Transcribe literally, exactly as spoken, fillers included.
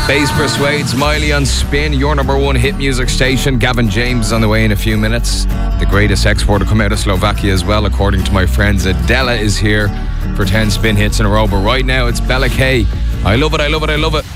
Bass Persuades, Miley on Spin, your number one hit music station. Gavin James is on the way in a few minutes. The greatest exporter come out of Slovakia as well, according to my friends. Adela is here for ten spin hits in a row. But right now, it's Bella K. I love it, I love it, I love it.